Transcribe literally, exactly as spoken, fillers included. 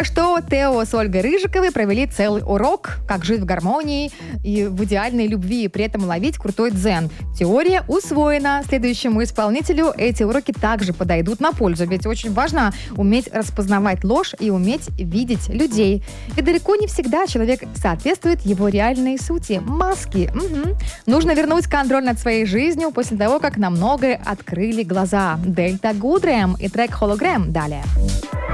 Только что Тео с Ольгой Рыжиковой провели целый урок, как жить в гармонии и в идеальной любви, и при этом ловить крутой дзен. Теория усвоена. Следующему исполнителю эти уроки также подойдут на пользу, ведь очень важно уметь распознавать ложь и уметь видеть людей. И далеко не всегда человек соответствует его реальной сути. Маски. Угу. Нужно вернуть контроль над своей жизнью после того, как на многое открыли глаза. Дельта Гудрэм и трек «Хологрэм» далее.